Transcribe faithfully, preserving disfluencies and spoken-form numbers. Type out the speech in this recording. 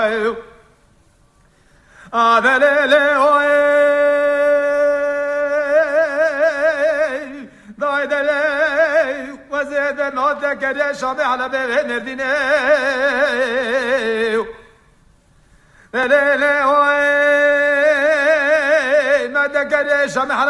هذا ليلي ضاي دلي وزيد النوتة كده شابي على بيه نرديني ليلي ما دكده شابي على